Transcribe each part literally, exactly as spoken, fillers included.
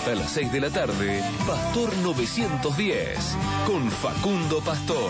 Hasta las seis de la tarde, Pastor novecientos diez, con Facundo Pastor.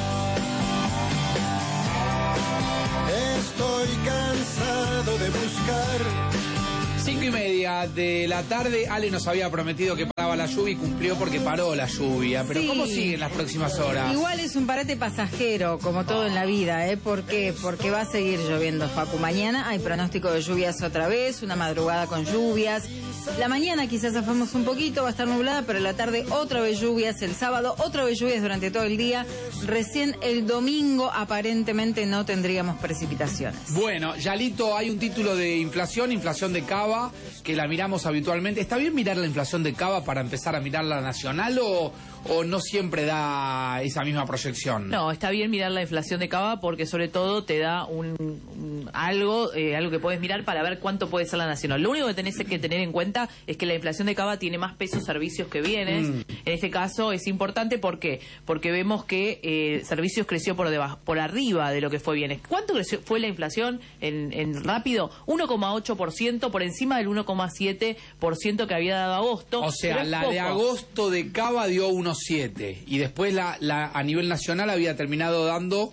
Estoy cansado de buscar. Cinco y media de la tarde. Ale nos había prometido que paraba la lluvia y cumplió porque paró la lluvia. Pero Sí. ¿cómo siguen las próximas horas? Igual es un parate pasajero, como todo en la vida, ¿eh? ¿Por qué? Porque va a seguir lloviendo, Facu. Mañana hay pronóstico de lluvias otra vez, una madrugada con lluvias. La mañana quizás zafamos un poquito, va a estar nublada, pero la tarde otra vez lluvias, el sábado otra vez lluvias durante todo el día. Recién el domingo aparentemente no tendríamos precipitaciones. Bueno, Yalito, hay un título de inflación, inflación de Cava, que la miramos habitualmente. ¿Está bien mirar la inflación de Cava para empezar a mirar la nacional o, o no siempre da esa misma proyección? No, está bien mirar la inflación de Cava porque sobre todo te da un, un algo, eh, algo que puedes mirar para ver cuánto puede ser la nacional. Lo único que tenés que tener en cuenta es que la inflación de Cava tiene más pesos servicios que bienes. Mm. En este caso es importante, ¿por qué? Porque vemos que eh, servicios creció por debajo, por arriba de lo que fue bienes. ¿Cuánto creció, fue la inflación en, en rápido? uno coma ocho por ciento por encima del uno coma siete por ciento que había dado agosto. O sea, la poco. de agosto de Cava dio uno coma siete y después la, la a nivel nacional había terminado dando...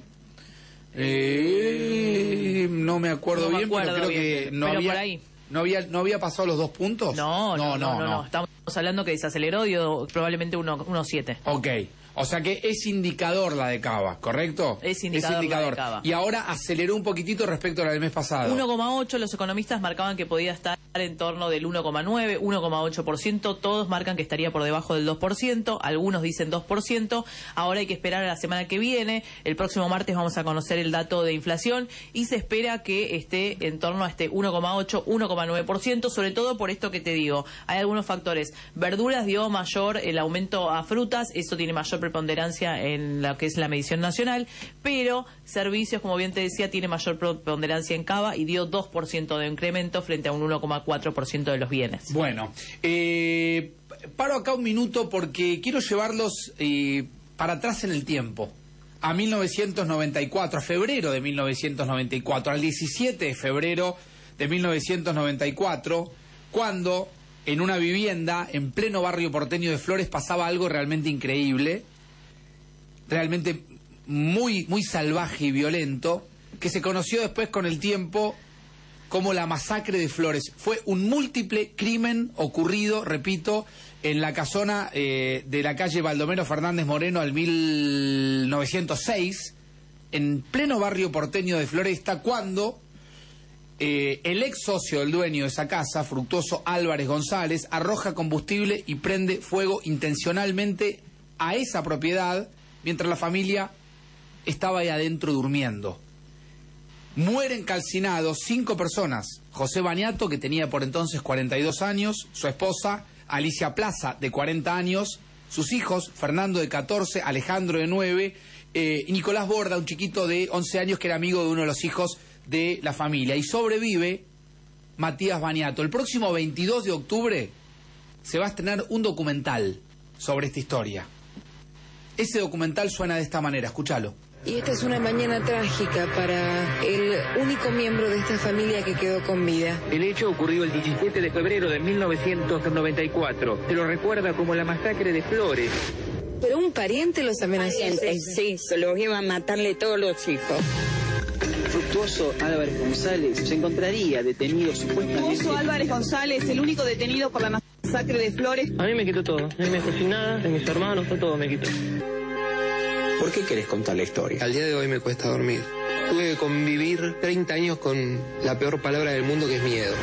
Eh, no me acuerdo no bien, me acuerdo pero creo bien, que no pero había... por ahí. ¿No había, ¿No había pasado los dos puntos? No, no, no, no, no, no. no. Estamos hablando que desaceleró, dio probablemente uno coma siete. Ok, o sea que es indicador la de Cava, ¿correcto? Es indicador, es indicador. La de Cava. Y ahora aceleró un poquitito respecto a la del mes pasado. uno coma ocho, los economistas marcaban que podía estar en torno del uno coma nueve, uno coma ocho por ciento, todos marcan que estaría por debajo del dos por ciento, algunos dicen dos por ciento, ahora hay que esperar a la semana que viene, el próximo martes vamos a conocer el dato de inflación y se espera que esté en torno a este uno coma ocho, uno coma nueve por ciento, sobre todo por esto que te digo, hay algunos factores, verduras dio mayor el aumento a frutas, eso tiene mayor preponderancia en lo que es la medición nacional, pero servicios, como bien te decía, tiene mayor preponderancia en Cava y dio dos por ciento de incremento frente a un uno coma cuatro por ciento de los bienes. Bueno, eh, paro acá un minuto porque quiero llevarlos eh, para atrás en el tiempo, a mil novecientos noventa y cuatro, a febrero de mil novecientos noventa y cuatro, al diecisiete de febrero de mil novecientos noventa y cuatro, cuando en una vivienda en pleno barrio porteño de Flores pasaba algo realmente increíble, realmente muy, muy salvaje y violento, que se conoció después con el tiempo como la masacre de Flores. Fue un múltiple crimen ocurrido, repito, en la casona eh, de la calle Baldomero Fernández Moreno al mil novecientos seis, en pleno barrio porteño de Floresta, cuando eh, el ex socio del dueño de esa casa, Fructuoso Álvarez González, arroja combustible y prende fuego intencionalmente a esa propiedad, mientras la familia estaba ahí adentro durmiendo. Mueren calcinados cinco personas. José Baniato, que tenía por entonces cuarenta y dos años, su esposa, Alicia Plaza, de cuarenta años, sus hijos, Fernando de catorce, Alejandro de nueve, eh, y Nicolás Borda, un chiquito de once años que era amigo de uno de los hijos de la familia. Y sobrevive Matías Baniato. El próximo veintidós de octubre se va a estrenar un documental sobre esta historia. Ese documental suena de esta manera, escúchalo. Y esta es una mañana trágica para el único miembro de esta familia que quedó con vida. El hecho ocurrió el diecisiete de febrero de mil novecientos noventa y cuatro. Se lo recuerda como la masacre de Flores. Pero un pariente los amenazó. Sí, que los iba a matarle todos los hijos. Fructuoso Álvarez González se encontraría detenido supuestamente... Fructuoso Álvarez González, el único detenido por la masacre de Flores. A mí me quitó todo, no me dejó sin nada, de mis hermanos, todo me quitó. ¿Por qué querés contar la historia? Al día de hoy me cuesta dormir. Tuve que convivir treinta años con la peor palabra del mundo, que es miedo.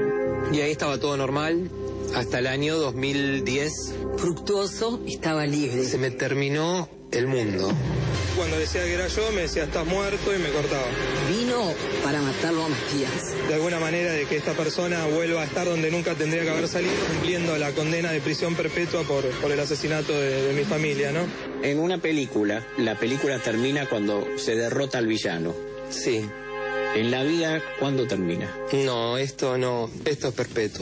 Y ahí estaba todo normal, hasta el año dos mil diez. Fructuoso estaba libre. Se me terminó el mundo. Cuando decía que era yo, me decía estás muerto y me cortaba. Vino para matarlo a Matías. De alguna manera de que esta persona vuelva a estar donde nunca tendría que haber salido, cumpliendo la condena de prisión perpetua por, por el asesinato de, de mi familia, ¿no? En una película, la película termina cuando se derrota al villano. Sí. En la vida, ¿cuándo termina? No, esto no, esto es perpetuo.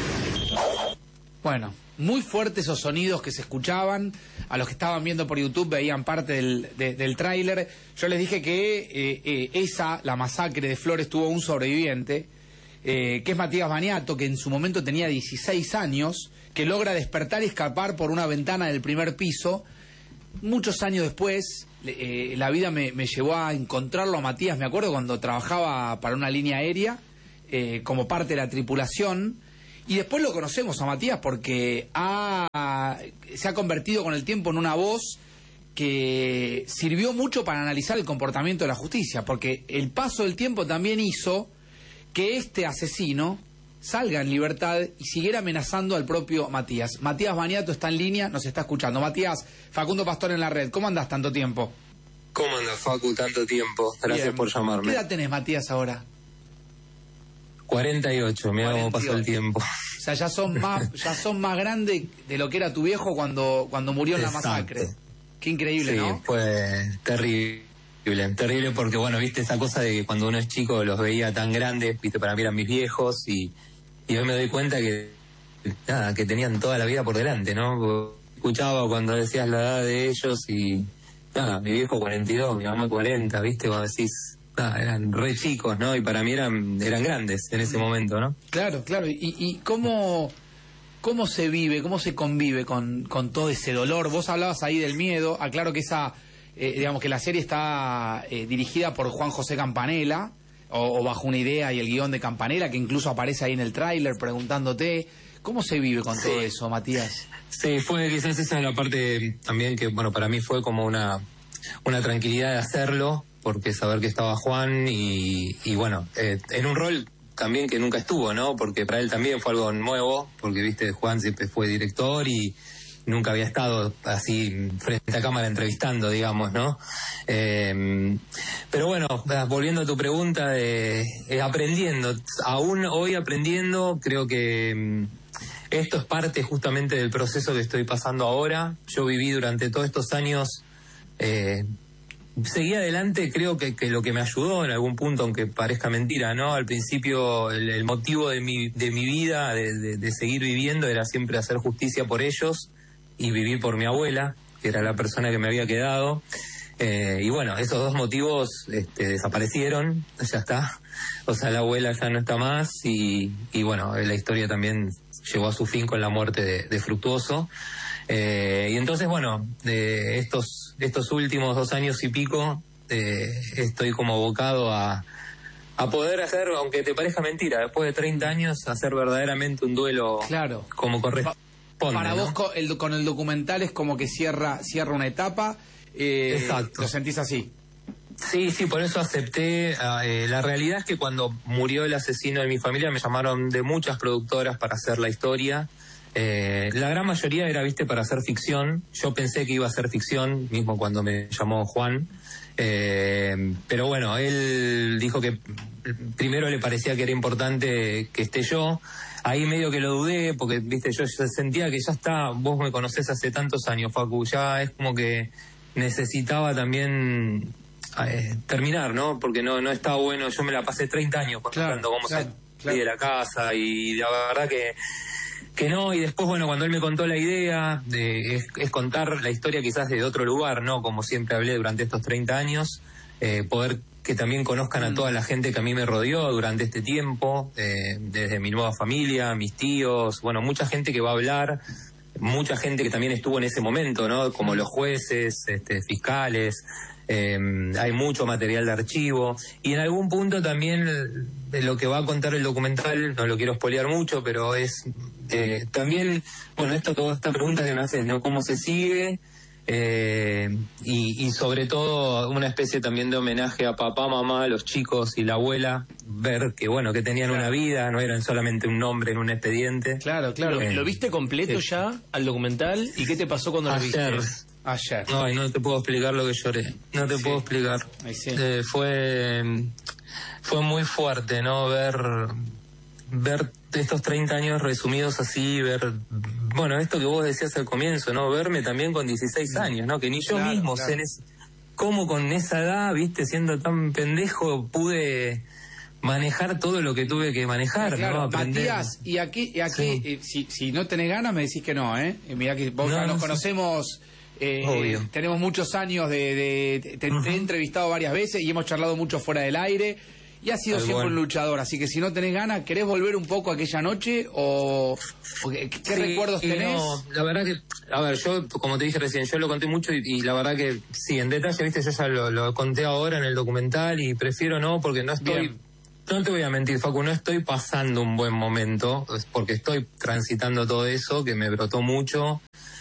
Bueno, muy fuertes esos sonidos que se escuchaban. A los que estaban viendo por YouTube veían parte del, de, del tráiler. Yo les dije que eh, eh, esa, la masacre de Flores, tuvo un sobreviviente eh, que es Matías Baniato, que en su momento tenía dieciséis años, que logra despertar y escapar por una ventana del primer piso. Muchos años después, eh, la vida me, me llevó a encontrarlo a Matías, me acuerdo cuando trabajaba para una línea aérea, eh, como parte de la tripulación, y después lo conocemos a Matías porque ha, se ha convertido con el tiempo en una voz que sirvió mucho para analizar el comportamiento de la justicia, porque el paso del tiempo también hizo que este asesino salga en libertad y siguiera amenazando al propio Matías. Matías Baniato está en línea, nos está escuchando. Matías, Facundo Pastor en la red, ¿cómo andás tanto tiempo? ¿Cómo andas, Facu, tanto tiempo? Gracias Bien. por llamarme. ¿Qué edad tenés, Matías, ahora? cuarenta y ocho, mira cómo pasó el tiempo. O sea, ya son más ya son más grandes de lo que era tu viejo cuando, cuando murió en la Exacto. masacre. Qué increíble, sí, ¿no? Sí, fue terrible. Terrible porque, bueno, viste esa cosa de que cuando uno es chico los veía tan grandes, viste, para mí eran mis viejos y... Y hoy me doy cuenta que nada, que tenían toda la vida por delante, ¿no? Escuchaba cuando decías la edad de ellos y nada, mi viejo cuarenta y dos, mi mamá cuarenta, ¿viste? Cuando decís, nada, eran re chicos, ¿no? Y para mí eran eran grandes en ese momento, ¿no? Claro, claro. ¿Y, y cómo, cómo se vive, cómo se convive con, con todo ese dolor? Vos hablabas ahí del miedo. Aclaro que esa, eh, digamos que la serie está eh, dirigida por Juan José Campanella, O, o bajo una idea y el guión de Campanella, que incluso aparece ahí en el tráiler preguntándote. ¿Cómo se vive con sí. todo eso, Matías? Sí, fue quizás esa es la parte también que, bueno, para mí fue como una, una tranquilidad de hacerlo, porque saber que estaba Juan y, y bueno, eh, en un rol también que nunca estuvo, ¿no? Porque para él también fue algo nuevo, porque, viste, Juan siempre fue director y nunca había estado así frente a cámara entrevistando, digamos, ¿no? Eh, pero bueno, volviendo a tu pregunta, de, eh, aprendiendo, aún hoy aprendiendo, creo que esto es parte justamente del proceso que estoy pasando ahora. Yo viví durante todos estos años, eh, seguí adelante, creo que, que lo que me ayudó en algún punto, aunque parezca mentira, ¿no? Al principio el, el motivo de mi, de mi vida, de, de, de seguir viviendo, era siempre hacer justicia por ellos y vivir por mi abuela, que era la persona que me había quedado. Eh, y bueno, esos dos motivos este, desaparecieron, ya está. O sea, la abuela ya no está más y, y bueno, la historia también llegó a su fin con la muerte de, de Fructuoso. Eh, y entonces, bueno, de estos, estos últimos dos años y pico, eh, estoy como abocado a, a poder hacer, aunque te parezca mentira, después de treinta años, hacer verdaderamente un duelo claro. como corresponde. Para ¿no? vos con el, con el documental es como que cierra cierra una etapa. Eh, Exacto. ¿Lo sentís así? Sí, sí, por eso acepté. Eh, la realidad es que cuando murió el asesino de mi familia me llamaron de muchas productoras para hacer la historia. Eh, la gran mayoría era, viste, para hacer ficción. Yo pensé que iba a ser ficción, mismo cuando me llamó Juan. Eh, pero bueno, él dijo que primero le parecía que era importante que esté yo. Ahí medio que lo dudé, porque, viste, yo sentía que ya está, vos me conocés hace tantos años, Facu, ya es como que necesitaba también eh, terminar, ¿no? Porque no no está bueno, yo me la pasé treinta años contando cómo claro, salí claro. de la casa y la verdad que que no, y después, bueno, cuando él me contó la idea, de, es, es contar la historia quizás de otro lugar, ¿no? Como siempre hablé durante estos treinta años, eh, poder que también conozcan a toda la gente que a mí me rodeó durante este tiempo, eh, desde mi nueva familia, mis tíos, bueno, mucha gente que va a hablar, mucha gente que también estuvo en ese momento, ¿no? Como los jueces, este, fiscales, eh, hay mucho material de archivo, y en algún punto también de lo que va a contar el documental, no lo quiero spoilear mucho, pero es eh, también, bueno, esto, toda esta pregunta que me haces, ¿no? ¿Cómo se sigue? Eh, y, y sobre todo una especie también de homenaje a papá, mamá, los chicos y la abuela, ver que bueno, que tenían claro. una vida, no eran solamente un nombre en un expediente. Claro, claro. Eh, ¿Lo viste completo sí. ya al documental? ¿Y qué te pasó cuando Ayer. lo viste? Ayer. No, y no te puedo explicar lo que lloré. No te sí. puedo explicar. Sí. Eh, fue fue muy fuerte, ¿no? Ver ver estos treinta años resumidos así, ver, bueno, esto que vos decías al comienzo, ¿no? Verme también con dieciséis años, ¿no? Que ni yo claro, mismo claro. sé es, cómo con esa edad, viste, siendo tan pendejo, pude manejar todo lo que tuve que manejar, claro, ¿no? Aprender. Matías, y aquí, y aquí Sí. eh, si, si no tenés ganas me decís que no, ¿eh? Y mirá que vos No, ya nos no, conocemos... Eh, Obvio. Tenemos muchos años de... de te, te Uh-huh. he entrevistado varias veces y hemos charlado mucho fuera del aire. Y has sido Tal siempre cual. un luchador, así que si no tenés ganas, ¿querés volver un poco a aquella noche? ¿O, o qué, qué Sí, recuerdos tenés? No, la verdad que, a ver, yo, como te dije recién, yo lo conté mucho y, y la verdad que sí, en detalle, viste, yo ya lo, lo conté ahora en el documental y prefiero no, porque no estoy... Bien. No te voy a mentir, Facu, no estoy pasando un buen momento, es porque estoy transitando todo eso, que me brotó mucho,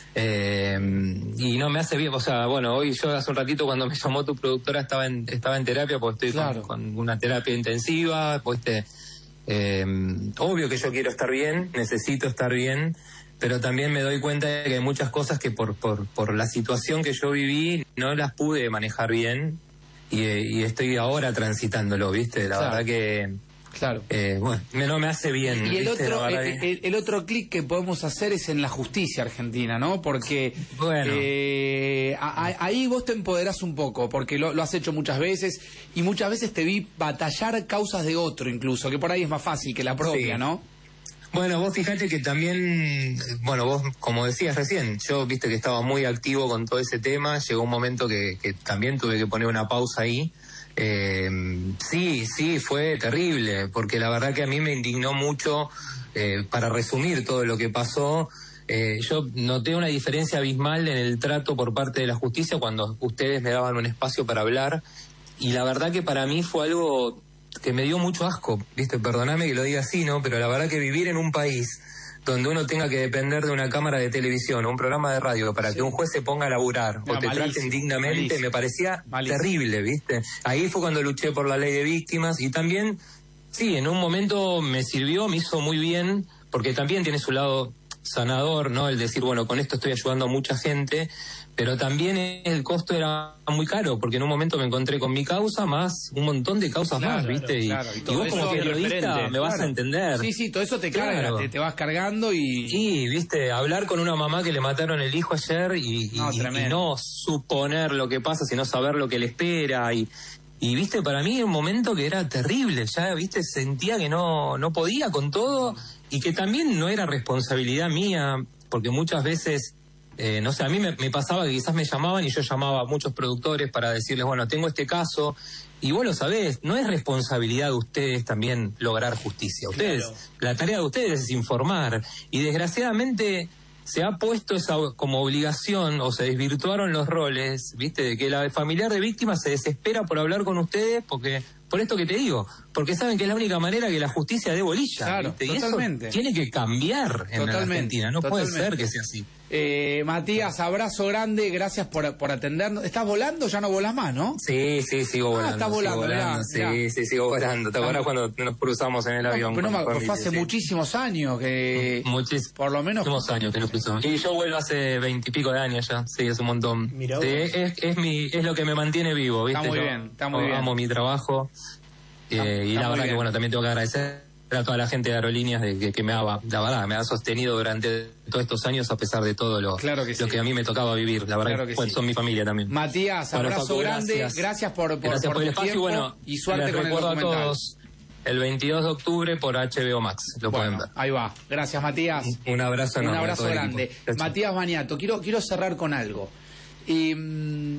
eh, y no me hace bien, o sea, bueno, hoy yo hace un ratito cuando me llamó tu productora estaba en, estaba en terapia, porque estoy Claro. con, con una terapia intensiva, pues te, eh, obvio que yo quiero estar bien, necesito estar bien, pero también me doy cuenta de que hay muchas cosas que por, por, por la situación que yo viví no las pude manejar bien. Y, y estoy ahora transitándolo, ¿viste? La Claro. verdad que... Claro. Eh, bueno, me, no me hace bien. Y el ¿viste? otro, La verdad el, que- el- el otro clic que podemos hacer es en la justicia argentina, ¿no? Porque Bueno. eh, a- a- ahí vos te empoderás un poco, porque lo, lo has hecho muchas veces y muchas veces te vi batallar causas de otro incluso, que por ahí es más fácil que la propia, Sí. ¿no? Bueno, vos fíjate que también, bueno, vos como decías recién, yo viste que estaba muy activo con todo ese tema, llegó un momento que, que también tuve que poner una pausa ahí. Eh, sí, sí, fue terrible, porque la verdad que a mí me indignó mucho, eh, para resumir todo lo que pasó, eh, yo noté una diferencia abismal en el trato por parte de la justicia cuando ustedes me daban un espacio para hablar, y la verdad que para mí fue algo que me dio mucho asco, viste, perdóname que lo diga así, ¿no? Pero la verdad que vivir en un país donde uno tenga que depender de una cámara de televisión o un programa de radio para que un juez se ponga a laburar No, o te malísimo, traten dignamente, malísimo. me parecía Malísimo. terrible, ¿viste? Ahí fue cuando luché por la ley de víctimas y también, sí, en un momento me sirvió, me hizo muy bien, porque también tiene su lado sanador, ¿no? El decir, bueno, con esto estoy ayudando a mucha gente, pero también el costo era muy caro, porque en un momento me encontré con mi causa, más un montón de causas Claro, más, ¿viste? Y, claro, y y todo vos como eso- periodista referente, me vas Claro. a entender. Sí, sí, todo eso te carga, Claro. te, te vas cargando y... Sí, viste, hablar con una mamá que le mataron el hijo ayer y, y- No, y- y tremendo. no suponer lo que pasa, sino saber lo que le espera y, y viste, para mí un momento que era terrible, ya, viste, sentía que no, no podía con todo y que también no era responsabilidad mía, porque muchas veces, eh, no sé, a mí me, me pasaba que quizás me llamaban y yo llamaba a muchos productores para decirles, bueno, tengo este caso, y vos lo sabés, no es responsabilidad de ustedes también lograr justicia. Ustedes, Claro. la tarea de ustedes es informar, y desgraciadamente se ha puesto esa como obligación, o se desvirtuaron los roles, viste, de que la familiar de víctimas se desespera por hablar con ustedes, porque, por esto que te digo, porque saben que es la única manera que la justicia dé bolilla, Claro, ¿viste? Y totalmente. eso tiene que cambiar en la Totalmente, Argentina, no puede totalmente. ser que sea así. Eh, Matías, abrazo grande, gracias por, por atendernos. ¿Estás volando? Ya no volás más, ¿no? Sí, sí, sigo Ah, volando. está sigo volando, mirá, sí, mirá. sí, sigo volando. ¿Te acuerdas cuando nos cruzamos en el avión? Pero no, con mi me- familia? fue hace Sí. muchísimos años que... Muchísimos. Por lo menos... Muchísimos años que nos cruzamos. Y yo vuelvo hace veintipico de años ya, sí, es un montón. Mirá Sí, vos. es, es, mi, es lo que me mantiene vivo, ¿viste? Está muy Yo bien, está muy bien. Amo mi trabajo. eh, Está- y está la muy verdad bien. que, bueno, también tengo que agradecer a toda la gente de Aerolíneas de que, que me ha, la verdad, me ha sostenido durante todos estos años a pesar de todo lo, Claro que lo sí. que a mí me tocaba vivir. La verdad Claro que, que pues, sí. son mi familia también. Matías, Bueno, abrazo Facu, grande, gracias. gracias por, por, Gracias por por el tu espacio y tiempo bueno, y suerte les con el recuerdo a documental. todos el veintidós de octubre por H B O Max, lo pueden Bueno, ver. ahí va. Gracias, Matías. Un abrazo Un enorme a abrazo todo el grande. equipo. Chao, chao. Matías Baniato, quiero, quiero cerrar con algo. Eh, mm,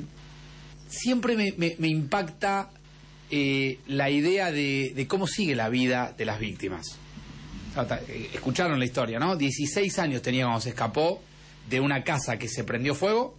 siempre me, me- me impacta eh, la idea de, de cómo sigue la vida de las víctimas. O sea, ta- eh, escucharon la historia, ¿no? dieciséis años tenía cuando se escapó de una casa que se prendió fuego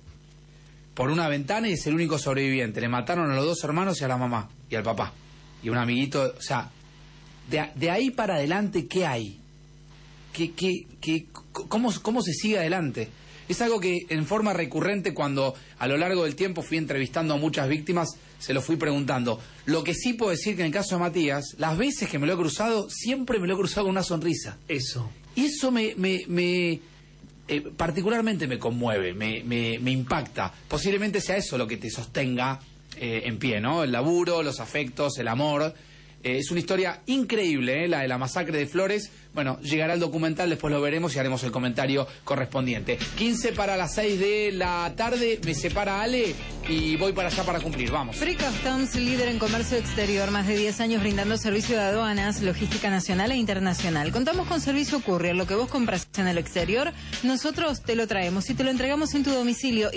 por una ventana y es el único sobreviviente. Le mataron a los dos hermanos y a la mamá y al papá. Y un amiguito, o sea, de, a- de ahí para adelante, ¿qué hay? ¿Qué, qué, qué, cómo, ¿Cómo se sigue adelante? Es algo que en forma recurrente, cuando a lo largo del tiempo fui entrevistando a muchas víctimas, se lo fui preguntando. Lo que sí puedo decir que en el caso de Matías, las veces que me lo he cruzado, siempre me lo he cruzado con una sonrisa. Eso. Y eso me, me, me eh, particularmente me conmueve, me, me, me impacta. Posiblemente sea eso lo que te sostenga eh, en pie, ¿no? El laburo, los afectos, el amor. Eh, es una historia increíble, ¿eh? La de la masacre de Flores. Bueno, llegará el documental, después lo veremos y haremos el comentario correspondiente. quince para las seis de la tarde, me separa Ale y voy para allá para cumplir. Vamos. Free Customs, líder en comercio exterior, más de diez años brindando servicio de aduanas, logística nacional e internacional. Contamos con servicio courier, lo que vos compras en el exterior, nosotros te lo traemos y te lo entregamos en tu domicilio y lo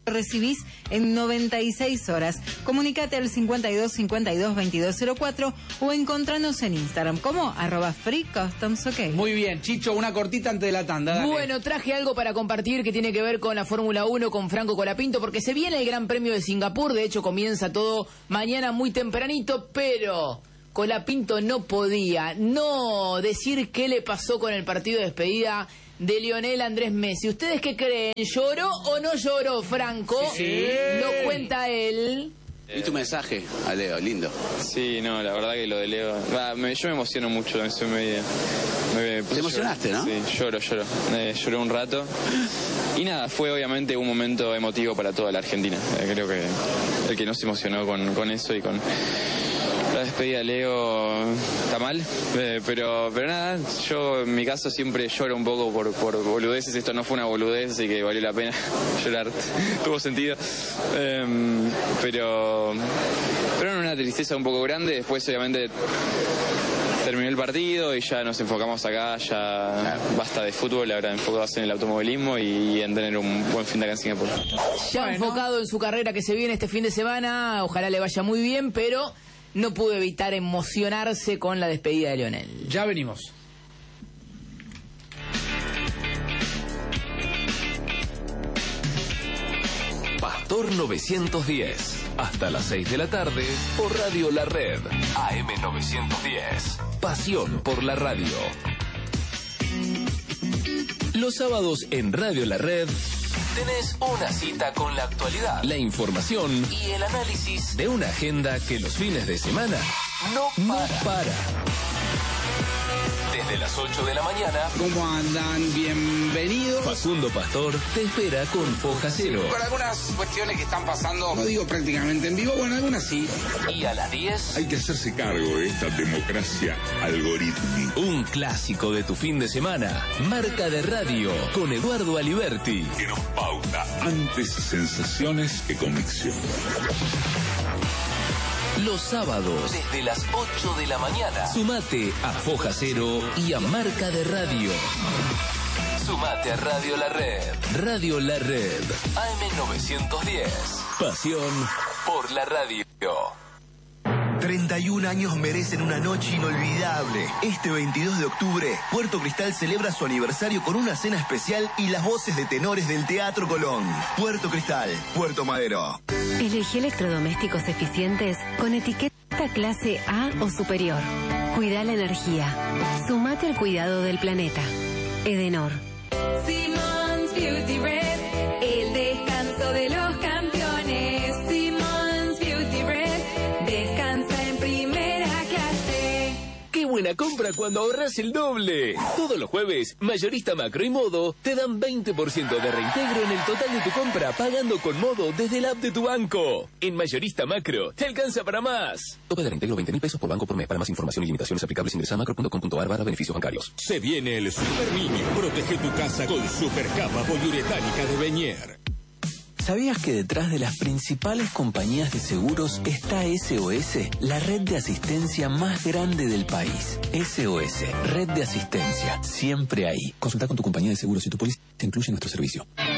recibís en noventa y seis horas. Comunicate al cincuenta y dos cincuenta y dos veintidós cero cuatro o encontranos en Instagram como arroba free customs ok. Muy bien, Chicho, una cortita antes de la tanda. Dale. Bueno, traje algo para compartir que tiene que ver con la Fórmula uno, con Franco Colapinto, porque se viene el Gran Premio de Singapur. De hecho, comienza todo mañana muy tempranito, pero Colapinto no podía no decir qué le pasó con el partido de despedida de Lionel Andrés Messi. ¿Ustedes qué creen? ¿Lloró o no lloró Franco? Sí. Lo cuenta él. ¿Y tu mensaje a Leo? Lindo. Sí, no, la verdad que lo de Leo... Va, me, yo me emociono mucho, eso me, me Te emocionaste, llorar. ¿no? Sí, lloro, lloro. Eh, lloré un rato. Y nada, fue obviamente un momento emotivo para toda la Argentina. Eh, creo que el que no se emocionó con, con eso y con... La despedida de Leo está mal, eh, pero pero nada, yo en mi caso siempre lloro un poco por, por boludeces. Esto no fue una boludez, así que valió la pena llorar, tuvo sentido. Eh, pero pero era una tristeza un poco grande. Después obviamente terminó el partido y ya nos enfocamos acá, ya basta de fútbol, ahora enfocados en el automovilismo y en tener un buen fin de acá en Singapur. Ya bueno. Enfocado en su carrera que se viene este fin de semana, ojalá le vaya muy bien, pero no pudo evitar emocionarse con la despedida de Lionel. Ya venimos. Pastor novecientos diez. Hasta las seis de la tarde por Radio La Red. A M novecientos diez. Pasión por la radio. Los sábados en Radio La Red tenés una cita con la actualidad, la información y el análisis de una agenda que los fines de semana no para. No para. Desde las ocho de la mañana. ¿Cómo andan? Bienvenidos. Facundo Pastor te espera con Foja Cero. Con algunas cuestiones que están pasando. No digo prácticamente en vivo, bueno, algunas sí. Y a las diez. Hay que hacerse cargo de esta democracia algorítmica. Un clásico de tu fin de semana. Marca de Radio con Eduardo Aliberti. Que nos pauta antes sensaciones que convicción. Los sábados, desde las ocho de la mañana. Sumate a Foja Cero y a Marca de Radio. Sumate a Radio La Red. Radio La Red. A M novecientos diez. Pasión por la radio. treinta y un años merecen una noche inolvidable. Este veintidós de octubre, Puerto Cristal celebra su aniversario con una cena especial y las voces de tenores del Teatro Colón. Puerto Cristal, Puerto Madero. Elegí electrodomésticos eficientes con etiqueta clase A o superior. Cuida la energía. Sumate al cuidado del planeta. Edenor. Simmons Beauty Rest, el descanso de los campeones. Simmons Beauty Rest, descansa en primera clase. ¡Qué buena compra cuando ahorras el doble! Todos los jueves, Mayorista Macro y Modo te dan veinte por ciento de reintegro en el total de tu compra pagando con Modo desde el app de tu banco. En Mayorista Macro, te alcanza para más. Tope de reintegro veinte mil pesos por banco por mes. Para más información y limitaciones aplicables ingresa a macro punto com punto a r barra beneficios bancarios. Se viene el Super Niño. Protege tu casa con Super Capa poliuretánica de Beñer. ¿Sabías que detrás de las principales compañías de seguros está S O S, la red de asistencia más grande del país? S O S, red de asistencia, siempre ahí. Consulta con tu compañía de seguros si tu póliza incluye nuestro servicio.